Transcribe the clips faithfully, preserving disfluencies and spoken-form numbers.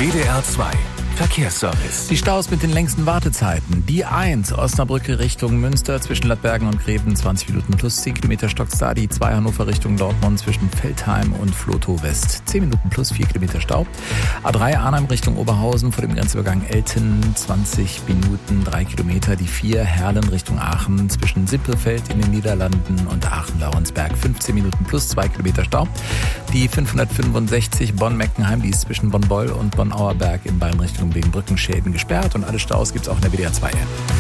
W D R zwei Verkehrsservice. Die Staus mit den längsten Wartezeiten. Die eins, Osnabrücke Richtung Münster zwischen Lattbergen und Gräben, zwanzig Minuten plus zehn Kilometer Stockstart. Die zwei, Hannover Richtung Dortmund zwischen Veltheim und Flotow West, zehn Minuten plus vier Kilometer Stau. A drei, Arnhem Richtung Oberhausen vor dem Grenzübergang Elten, zwanzig Minuten, drei Kilometer. Die vier, Herlen Richtung Aachen zwischen Simpelfeld in den Niederlanden und Aachen-Laurensberg, fünfzehn Minuten plus zwei Kilometer Stau. Die fünfhundertfünfundsechzig, Bonn-Meckenheim, die ist zwischen Bonn-Beul und Bonn-Auerberg in beiden Richtungen wegen Brückenschäden gesperrt, und alle Staus gibt's auch in der W D R zwei App.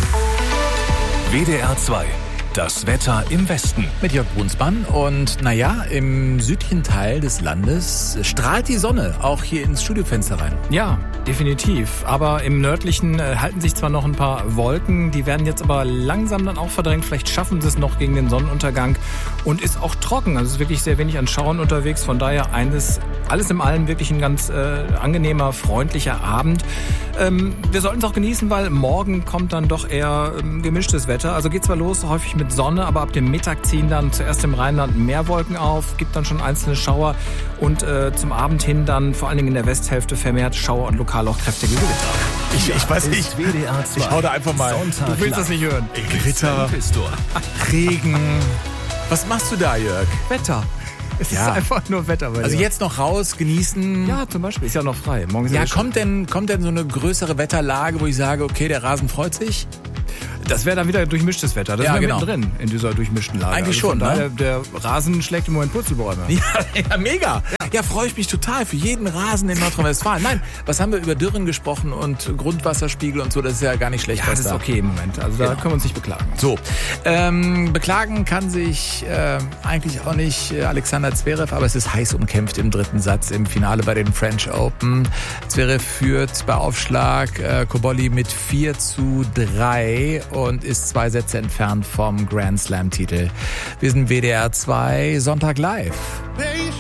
W D R zwei, das Wetter im Westen. Mit Jörg Brunsmann. Und naja, im südlichen Teil des Landes strahlt die Sonne auch hier ins Studiofenster rein. Ja, definitiv. Aber im nördlichen äh, halten sich zwar noch ein paar Wolken, die werden jetzt aber langsam dann auch verdrängt. Vielleicht schaffen sie es noch gegen den Sonnenuntergang, und ist auch trocken. Also es ist wirklich sehr wenig an Schauern unterwegs. Von daher eines, alles in allem wirklich ein ganz äh, angenehmer, freundlicher Abend. Ähm, wir sollten es auch genießen, weil morgen kommt dann doch eher ähm, gemischtes Wetter. Also geht zwar los, häufig mit Sonne, aber ab dem Mittag ziehen dann zuerst im Rheinland mehr Wolken auf, gibt dann schon einzelne Schauer, und äh, zum Abend hin dann vor allen Dingen in der Westhälfte vermehrt Schauer und lokal auch kräftige Gewitter. Ich, ich weiß nicht, W D R zwei. ich hau da einfach mal. Sonntag Du willst das nicht hören. Gewitter, Regen. Was machst du da, Jörg? Wetter. Es Ja. ist einfach nur Wetter. Bei Also dir. jetzt noch raus, genießen. Ja, zum Beispiel. Ist ja noch frei. Morgen ist Ja, ja schon- kommt denn, kommt denn so eine größere Wetterlage, wo ich sage, okay, der Rasen freut sich? Das wäre dann wieder durchmischtes Wetter. Das Ja, ist ja genau. mittendrin in dieser durchmischten Lage. Eigentlich also von schon, ne? daher, der Rasen schlägt im Moment Purzelbäume. Ja, ja, mega. Ja, freue ich mich total für jeden Rasen in Nordrhein-Westfalen. Nein, was haben wir über Dürren gesprochen und Grundwasserspiegel und so, das ist ja gar nicht schlecht. Ja, was das ist da- okay im Moment. Also da Genau. können wir uns nicht beklagen. So, ähm, beklagen kann sich äh, eigentlich auch nicht äh, Alexander Zverev, aber es ist heiß umkämpft im dritten Satz im Finale bei den French Open. Zverev führt bei Aufschlag äh, Cobolli mit vier zu drei und ist zwei Sätze entfernt vom Grand Slam Titel. Wir sind W D R zwei Sonntag live.